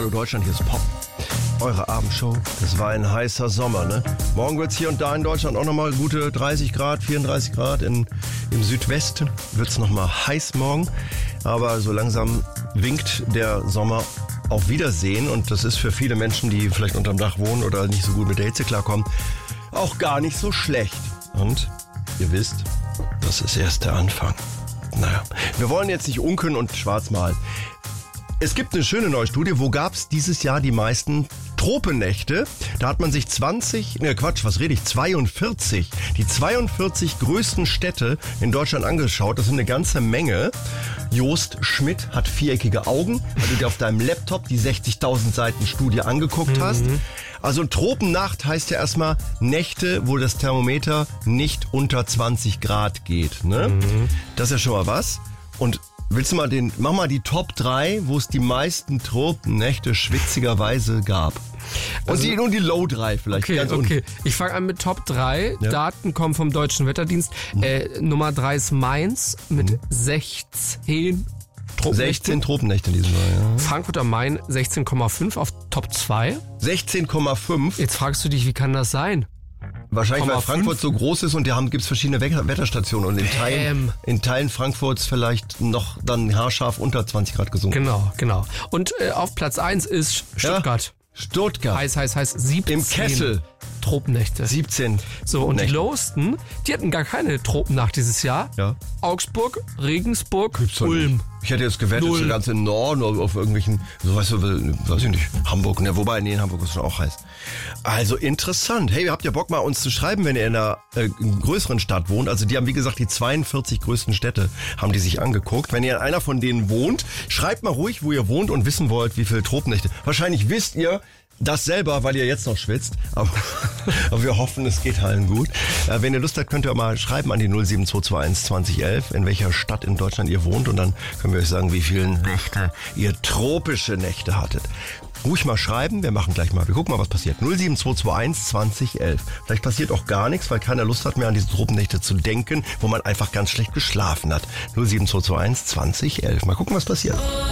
Hallo Deutschland, hier ist Pop. Eure Abendshow. Das war ein heißer Sommer, ne? Morgen wird es hier und da in Deutschland auch nochmal gute 30 Grad, 34 Grad. Im Südwesten wird es nochmal heiß morgen. Aber so langsam winkt der Sommer auf Wiedersehen. Und das ist für viele Menschen, die vielleicht unterm Dach wohnen oder nicht so gut mit der Hitze klarkommen, auch gar nicht so schlecht. Und ihr wisst, das ist erst der Anfang. Naja, wir wollen jetzt nicht unken und schwarz malen. Es gibt eine schöne neue Studie, wo gab es dieses Jahr die meisten Tropennächte. Da hat man sich 42, die 42 größten Städte in Deutschland angeschaut. Das sind eine ganze Menge. Jost Schmidt hat viereckige Augen, weil du dir auf deinem Laptop die 60.000 Seiten Studie angeguckt hast. Also Tropennacht heißt ja erstmal Nächte, wo das Thermometer nicht unter 20 Grad geht. Ne? Das ist ja schon mal was. Und mach mal die Top 3, wo es die meisten Tropennächte schwitzigerweise gab. Und die Low 3 vielleicht. Okay. Ich fange an mit Top 3. Ja. Daten kommen vom Deutschen Wetterdienst. Nummer 3 ist Mainz mit 16 Tropennächte. 16 Tropennächte in diesem Jahr, ja. Frankfurt am Main 16,5 auf Top 2. 16,5? Jetzt fragst du dich, wie kann das sein? Wahrscheinlich, weil Frankfurt so groß ist und gibt's verschiedene Wetterstationen und in Teilen Frankfurts vielleicht noch dann haarscharf unter 20 Grad gesunken. Genau. Und auf Platz 1 ist Stuttgart. Ja, Stuttgart. Heiß, 17. Im Kessel. Tropennächte. 17. So, und die lowsten, die hatten gar keine Tropennacht dieses Jahr. Ja. Augsburg, Regensburg, Ulm. Nicht. Ich hätte jetzt gewettet, der ganze Norden auf irgendwelchen, weiß ich nicht, Hamburg, ne? Wobei, in Hamburg ist schon auch heiß. Also interessant. Hey, habt ihr Bock mal uns zu schreiben, wenn ihr in einer größeren Stadt wohnt? Also die haben, wie gesagt, die 42 größten Städte haben die sich angeguckt. Wenn ihr in einer von denen wohnt, schreibt mal ruhig, wo ihr wohnt und wissen wollt, wie viele Tropennächte. Wahrscheinlich wisst ihr das selber, weil ihr jetzt noch schwitzt. Aber wir hoffen, es geht allen gut. Wenn ihr Lust habt, könnt ihr auch mal schreiben an die 07221 2011, in welcher Stadt in Deutschland ihr wohnt. Und dann können wir euch sagen, wie viele Nächte ihr tropische Nächte hattet. Ruhig mal schreiben, wir gucken mal, was passiert. 07221 2011. Vielleicht passiert auch gar nichts, weil keiner Lust hat mehr an diese Tropennächte zu denken, wo man einfach ganz schlecht geschlafen hat. 07221 2011. Mal gucken, was passiert.